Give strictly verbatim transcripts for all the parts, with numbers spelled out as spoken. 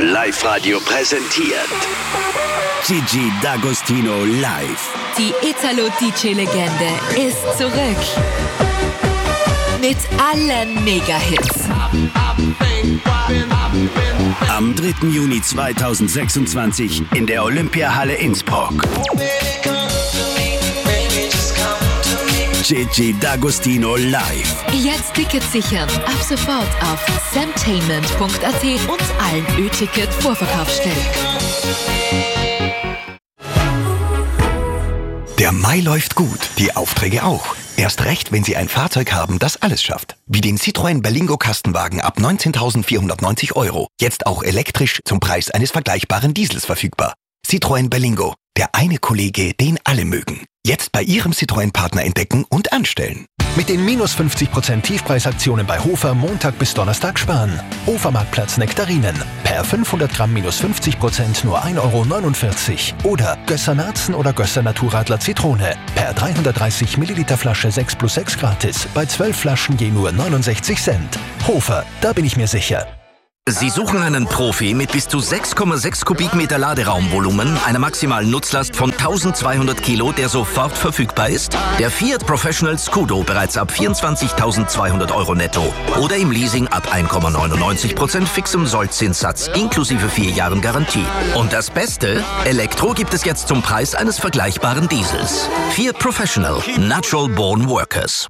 Live-Radio präsentiert Gigi D'Agostino live. Die Italo-D J-Legende ist zurück. Mit allen Mega-Hits. Am dritten Juni zweitausendsechsundzwanzig in der Olympiahalle Innsbruck. Gigi D'Agostino live. Jetzt Tickets sichern. Ab sofort auf samtainment punkt a t und allen Ö-Ticket-Vorverkaufsstellen. Der Mai läuft gut, die Aufträge auch. Erst recht, wenn Sie ein Fahrzeug haben, das alles schafft. Wie den Citroën Berlingo Kastenwagen ab neunzehntausendvierhundertneunzig Euro. Jetzt auch elektrisch zum Preis eines vergleichbaren Diesels verfügbar. Citroën Berlingo, der eine Kollege, den alle mögen. Jetzt bei Ihrem Citroën-Partner entdecken und anstellen. Mit den minus fünfzig Prozent Tiefpreisaktionen bei Hofer Montag bis Donnerstag sparen. Hofer-Marktplatz Nektarinen. Per fünfhundert Gramm minus fünfzig Prozent nur ein Euro neunundvierzig. Oder Gösser Narzen oder Gösser Naturradler Zitrone. Per dreihundertdreißig Milliliter Flasche sechs plus sechs gratis. Bei zwölf Flaschen je nur neunundsechzig Cent. Hofer, da bin ich mir sicher. Sie suchen einen Profi mit bis zu sechs Komma sechs Kubikmeter Laderaumvolumen, einer maximalen Nutzlast von tausendzweihundert Kilo, der sofort verfügbar ist? Der Fiat Professional Scudo bereits ab vierundzwanzigtausendzweihundert Euro netto oder im Leasing ab eins Komma neunundneunzig Prozent fixem Sollzinssatz inklusive vier Jahren Garantie. Und das Beste? Elektro gibt es jetzt zum Preis eines vergleichbaren Diesels. Fiat Professional, Natural Born Workers.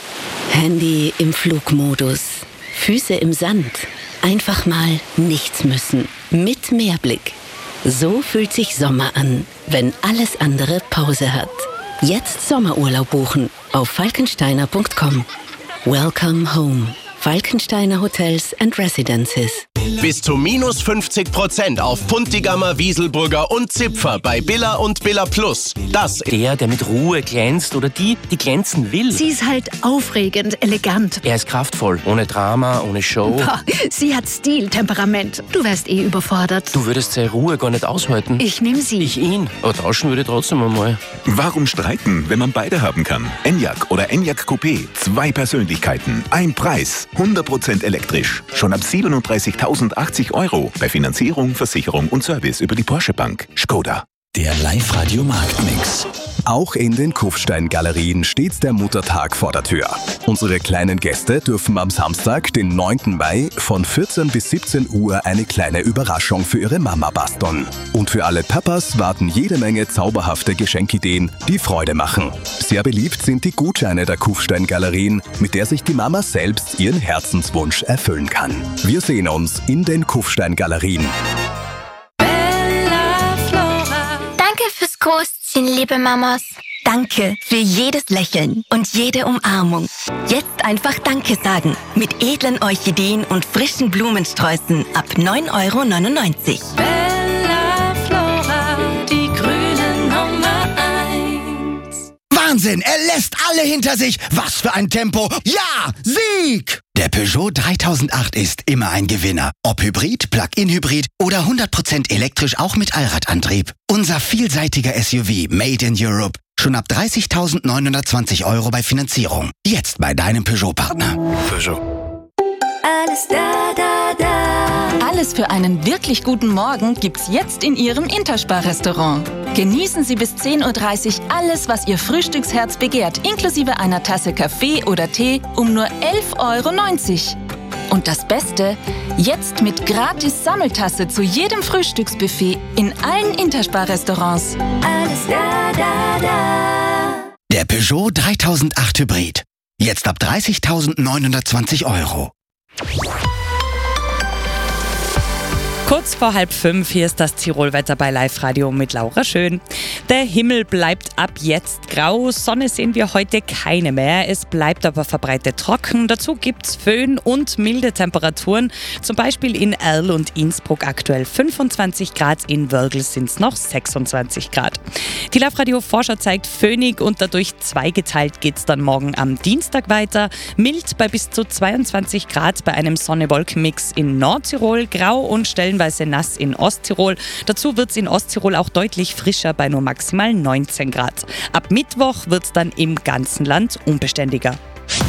Handy im Flugmodus, Füße im Sand. Einfach mal nichts müssen. Mit Meerblick. So fühlt sich Sommer an, wenn alles andere Pause hat. Jetzt Sommerurlaub buchen auf falkensteiner punkt com. Welcome home. Falkensteiner Hotels and Residences. Bis zu minus fünfzig Prozent auf Puntigammer, Wieselburger und Zipfer bei Billa und Billa Plus. Das Der, der mit Ruhe glänzt oder die, die glänzen will. Sie ist halt aufregend, elegant. Er ist kraftvoll, ohne Drama, ohne Show. Boah, sie hat Stil, Temperament. Du wärst eh überfordert. Du würdest seine Ruhe gar nicht aushalten. Ich nehm sie. Ich ihn. Aber tauschen würde ich trotzdem einmal. Warum streiten, wenn man beide haben kann? Enyaq oder Enyaq Coupé. Zwei Persönlichkeiten, ein Preis. hundert Prozent elektrisch. Schon ab siebenunddreißigtausendachtzig Euro. Bei Finanzierung, Versicherung und Service über die Porsche Bank. Skoda. Der Live-Radio Marktmix. Auch in den Kufstein-Galerien steht der Muttertag vor der Tür. Unsere kleinen Gäste dürfen am Samstag, den neunten Mai, von vierzehn bis siebzehn Uhr eine kleine Überraschung für ihre Mama basteln. Und für alle Papas warten jede Menge zauberhafte Geschenkideen, die Freude machen. Sehr beliebt sind die Gutscheine der Kufstein-Galerien, mit der sich die Mama selbst ihren Herzenswunsch erfüllen kann. Wir sehen uns in den Kufstein-Galerien. Großziehen, liebe Mamas. Danke für jedes Lächeln und jede Umarmung. Jetzt einfach Danke sagen mit edlen Orchideen und frischen Blumensträußen ab neun Euro neunundneunzig. Bella Flora, die grüne Nummer eins. Wahnsinn, er lässt alle hinter sich. Was für ein Tempo. Ja, Sieg! Der Peugeot dreitausendacht ist immer ein Gewinner. Ob Hybrid, Plug-in-Hybrid oder hundert Prozent elektrisch auch mit Allradantrieb. Unser vielseitiger S U V Made in Europe. Schon ab dreißigtausendneunhundertzwanzig Euro bei Finanzierung. Jetzt bei deinem Peugeot-Partner. Peugeot. Alles da, da, da. Alles für einen wirklich guten Morgen gibt's jetzt in Ihrem Interspar-Restaurant. Genießen Sie bis zehn Uhr dreißig alles, was Ihr Frühstücksherz begehrt, inklusive einer Tasse Kaffee oder Tee um nur elf Euro neunzig. Und das Beste, jetzt mit gratis Sammeltasse zu jedem Frühstücksbuffet in allen Interspar-Restaurants. Alles da, da, da. Der Peugeot dreitausendacht Hybrid. Jetzt ab dreißigtausendneunhundertzwanzig Euro. Kurz vor halb fünf, hier ist das Tirolwetter bei Live-Radio mit Laura Schön. Der Himmel bleibt ab jetzt grau, Sonne sehen wir heute keine mehr. Es bleibt aber verbreitet trocken. Dazu gibt's Föhn und milde Temperaturen. Zum Beispiel in Erl und Innsbruck aktuell fünfundzwanzig Grad, in Wörgl sind's noch sechsundzwanzig Grad. Die Live-Radio-Vorschau zeigt föhnig und dadurch zweigeteilt geht's dann morgen am Dienstag weiter. Mild bei bis zu zweiundzwanzig Grad bei einem Sonne-Wolken-Mix in Nordtirol, grau und stellenweise nass in Osttirol. Dazu wird es in Osttirol auch deutlich frischer bei nur maximal neunzehn Grad. Ab Mittwoch wird es dann im ganzen Land unbeständiger.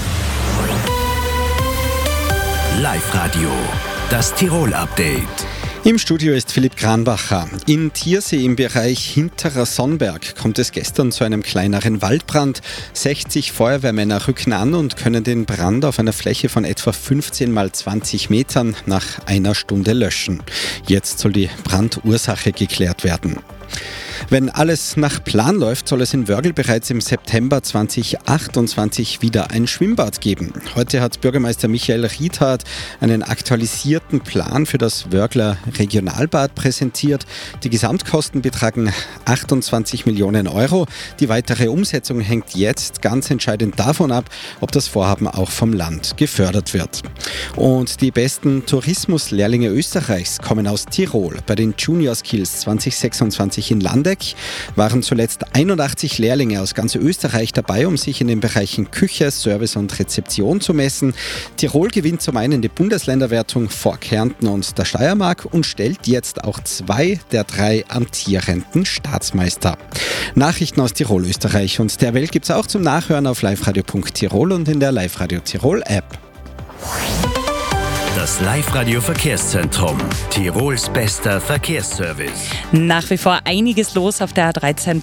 Live-Radio, das Tirol-Update. Im Studio ist Philipp Kranbacher. In Thiersee im Bereich Hinterer Sonnberg kommt es gestern zu einem kleineren Waldbrand. sechzig Feuerwehrmänner rücken an und können den Brand auf einer Fläche von etwa fünfzehn mal zwanzig Metern nach einer Stunde löschen. Jetzt soll die Brandursache geklärt werden. Wenn alles nach Plan läuft, soll es in Wörgl bereits im September zweitausendachtundzwanzig wieder ein Schwimmbad geben. Heute hat Bürgermeister Michael Riethardt einen aktualisierten Plan für das Wörgler Regionalbad präsentiert. Die Gesamtkosten betragen achtundzwanzig Millionen Euro. Die weitere Umsetzung hängt jetzt ganz entscheidend davon ab, ob das Vorhaben auch vom Land gefördert wird. Und die besten Tourismuslehrlinge Österreichs kommen aus Tirol. Bei den Junior Skills zweitausendsechsundzwanzig in Landeck waren zuletzt einundachtzig Lehrlinge aus ganz Österreich dabei, um sich in den Bereichen Küche, Service und Rezeption zu messen. Tirol gewinnt zum einen die Bundesländerwertung vor Kärnten und der Steiermark und stellt jetzt auch zwei der drei amtierenden Staatsmeister. Nachrichten aus Tirol, Österreich und der Welt gibt es auch zum Nachhören auf liveradio punkt tirol und in der Live-Radio Tirol App. Das Live-Radio-Verkehrszentrum. Tirols bester Verkehrsservice. Nach wie vor einiges los auf der A dreizehn